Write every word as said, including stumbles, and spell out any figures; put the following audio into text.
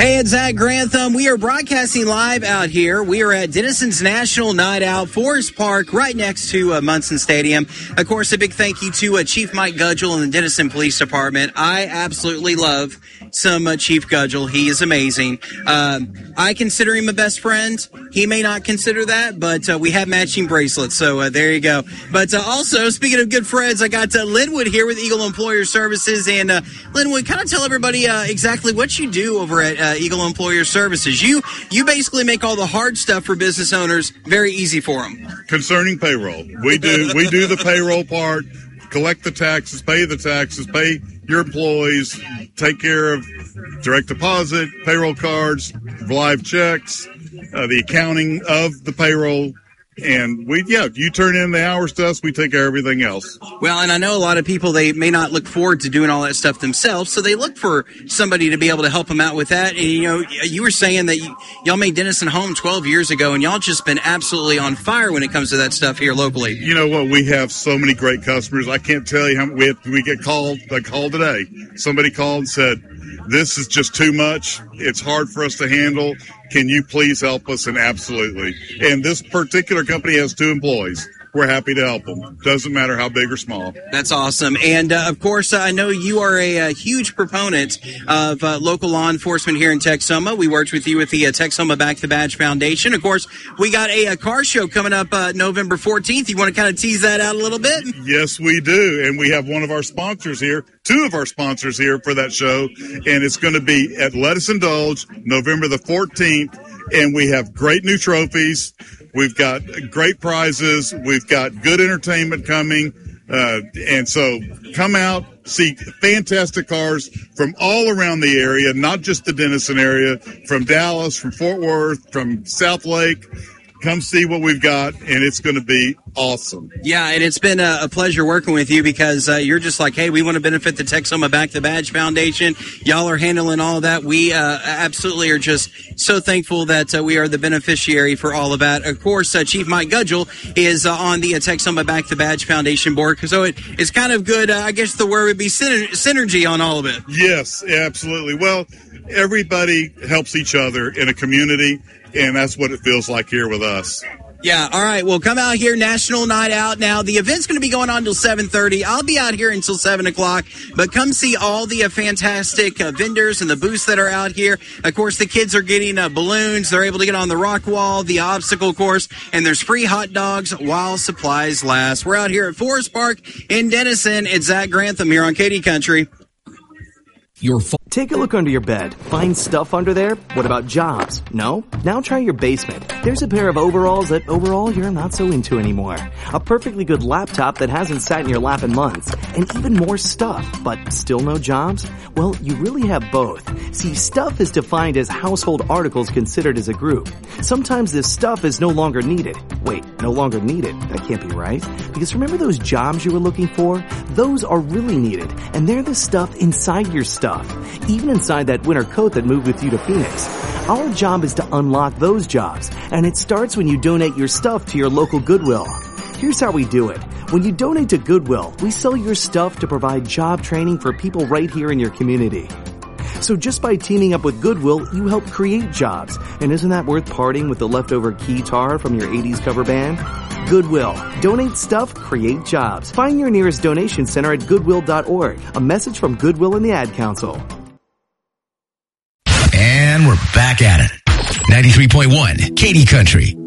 Hey, it's Zach Grantham. We are broadcasting live out here. We are at Denison's National Night Out, Forest Park, right next to uh, Munson Stadium. Of course, a big thank you to uh, Chief Mike Gudgel and the Denison Police Department. I absolutely love some uh, Chief Gudgel. He is amazing. Uh, I consider him a best friend. He may not consider that, but uh, we have matching bracelets, so uh, there you go. But uh, also, speaking of good friends, I got uh, Linwood here with Eagle Employer Services. And uh, Linwood, kind of tell everybody uh, exactly what you do over at uh, Eagle Employer Services. You you basically make all the hard stuff for business owners very easy for them. Concerning payroll, we do we do the payroll part, collect the taxes, pay the taxes, pay your employees, take care of direct deposit, payroll cards, live checks, uh, the accounting of the payroll. And we, yeah, you turn in the hours to us, we take care of everything else. Well, and I know a lot of people, they may not look forward to doing all that stuff themselves, so they look for somebody to be able to help them out with that. And, you know, you were saying that y- y'all made Denison home twelve years ago, and y'all just been absolutely on fire when it comes to that stuff here locally. You know what? We have so many great customers. I can't tell you how we have, we get called. I called today. Somebody called and said, this is just too much. It's hard for us to handle. Can you please help us? And absolutely. And this particular company has two employees. We're happy to help them. Doesn't matter how big or small. That's awesome. And, uh, of course, uh, I know you are a, a huge proponent of uh, local law enforcement here in Texoma. We worked with you with the uh, Texoma Back the Badge Foundation. Of course, we got a, a car show coming up uh, November fourteenth. You want to kind of tease that out a little bit? Yes, we do. And we have one of our sponsors here, two of our sponsors here for that show. And it's going to be at Let Us Indulge, November the fourteenth. And we have great new trophies. We've got great prizes. We've got good entertainment coming. Uh, and so come out, see fantastic cars from all around the area, not just the Denison area, from Dallas, from Fort Worth, from South Lake. Come see what we've got, and it's going to be awesome. Yeah, and it's been a, a pleasure working with you because uh, you're just like, hey, we want to benefit the Texoma Back the Badge Foundation. Y'all are handling all of that. We uh, absolutely are just so thankful that uh, we are the beneficiary for all of that. Of course, uh, Chief Mike Gudgel is uh, on the uh, Texoma Back the Badge Foundation board, so it, it's kind of good, uh, I guess the word would be syner- synergy on all of it. Yes, absolutely. Well, everybody helps each other in a community, and that's what it feels like here with us. Yeah, all right. Well, come out here, National Night Out. Now, the event's going to be going on until seven thirty. I'll be out here until seven o'clock, but come see all the uh, fantastic uh, vendors and the booths that are out here. Of course, the kids are getting uh, balloons. They're able to get on the rock wall, the obstacle course, and there's free hot dogs while supplies last. We're out here at Forest Park in Denison. It's Zach Grantham here on Katy Country. Your fo- Take a look under your bed. Find stuff under there? What about jobs? No? Now try your basement. There's a pair of overalls that overall you're not so into anymore. A perfectly good laptop that hasn't sat in your lap in months. And even more stuff, but still no jobs? Well, you really have both. See, stuff is defined as household articles considered as a group. Sometimes this stuff is no longer needed. Wait, no longer needed? That can't be right. Because remember those jobs you were looking for? Those are really needed. And they're the stuff inside your stuff. Even inside that winter coat that moved with you to Phoenix. Our job is to unlock those jobs, and it starts when you donate your stuff to your local Goodwill. Here's how we do it. When you donate to Goodwill, we sell your stuff to provide job training for people right here in your community. So just by teaming up with Goodwill, you help create jobs. And isn't that worth parting with the leftover guitar from your eighties cover band? Goodwill. Donate stuff, create jobs. Find your nearest donation center at goodwill dot org. A message from Goodwill and the Ad Council. And we're back at it. ninety-three point one, Katy Country.